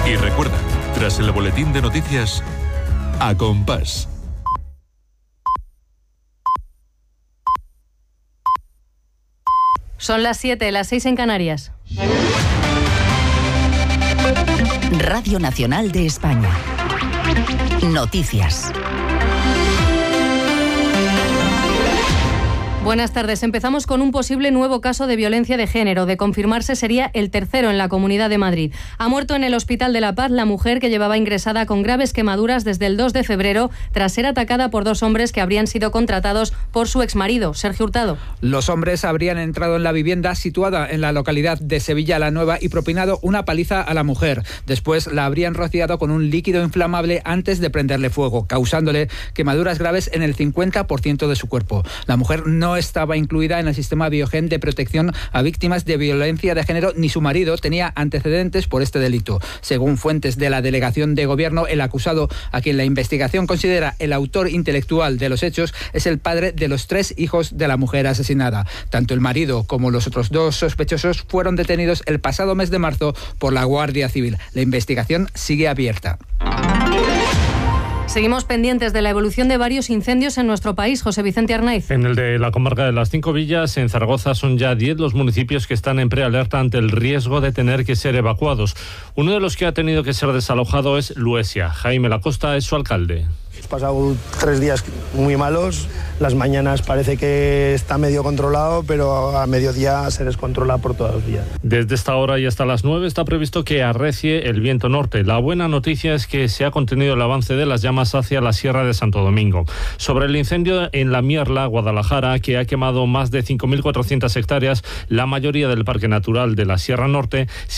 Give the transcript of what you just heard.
Y recuerda, tras el boletín de noticias, A Compás. Son las 7, las 6 en Canarias. Radio Nacional de España. Noticias. Buenas tardes. Empezamos con un posible nuevo caso de violencia de género. De confirmarse, sería el tercero en la Comunidad de Madrid. Ha muerto en el Hospital de la Paz la mujer que llevaba ingresada con graves quemaduras desde el 2 de febrero tras ser atacada por dos hombres que habrían sido contratados por su exmarido, Sergio Hurtado. Los hombres habrían entrado en la vivienda situada en la localidad de Sevilla la Nueva y propinado una paliza a la mujer. Después la habrían rociado con un líquido inflamable antes de prenderle fuego, causándole quemaduras graves en el 50% de su cuerpo. La mujer no estaba incluida en el sistema Biogen de protección a víctimas de violencia de género, ni su marido tenía antecedentes por este delito. Según fuentes de la delegación de gobierno, el acusado, a quien la investigación considera el autor intelectual de los hechos, es el padre de los 3 hijos de la mujer asesinada. Tanto el marido como los otros 2 sospechosos fueron detenidos el pasado mes de marzo por la Guardia Civil. La investigación sigue abierta. Seguimos pendientes de la evolución de varios incendios en nuestro país. José Vicente Arnaiz. En el de la comarca de las 5 Villas, en Zaragoza, son ya 10 los municipios que están en prealerta ante el riesgo de tener que ser evacuados. Uno de los que ha tenido que ser desalojado es Luesia. Jaime Lacosta es su alcalde. He pasado 3 días muy malos. Las mañanas parece que está medio controlado, pero a mediodía se descontrola por todos los días. Desde esta hora y hasta las 9 está previsto que arrecie el viento norte. La buena noticia es que se ha contenido el avance de las llamas hacia la Sierra de Santo Domingo. Sobre el incendio en La Mierla, Guadalajara, que ha quemado más de 5.400 hectáreas, la mayoría del Parque Natural de la Sierra Norte,